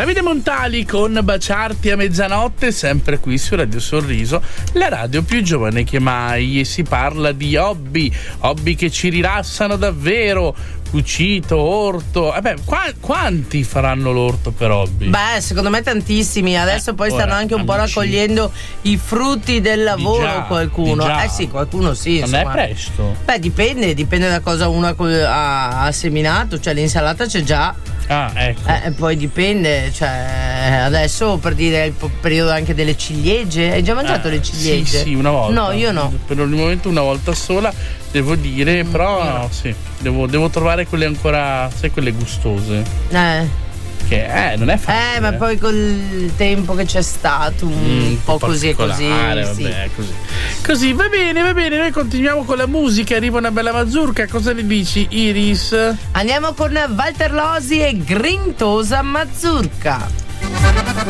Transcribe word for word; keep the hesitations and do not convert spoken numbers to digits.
Davide Montali con Baciarti a mezzanotte, sempre qui su Radio Sorriso, la radio più giovane che mai. E si parla di hobby, hobby che ci rilassano davvero. Cucito, orto, eh beh, qua, quanti faranno l'orto per hobby? Beh, secondo me tantissimi. Adesso eh, poi ora, stanno anche un amici, po' raccogliendo i frutti del lavoro, già, qualcuno. di già. Eh sì, qualcuno sì. Non insomma. è presto? Beh, dipende, dipende da cosa uno ha, ha seminato, cioè l'insalata c'è già. Ah, ecco. Eh, poi dipende, cioè adesso per dire il periodo anche delle ciliegie. Hai già mangiato eh, le ciliegie? Sì, sì, una volta. No, io no. Per il momento una volta sola, devo dire, mm, però no, sì, devo, devo trovare quelle ancora, sai, quelle gustose. Eh. Che eh, non è facile. Eh, ma poi col tempo che c'è stato, un, mm, un po' così e così. Vabbè, sì. così. Così, va bene, va bene, noi continuiamo con la musica, arriva una bella mazurka, cosa ne dici, Iris? Andiamo con Walter Losi e Grintosa Mazurka.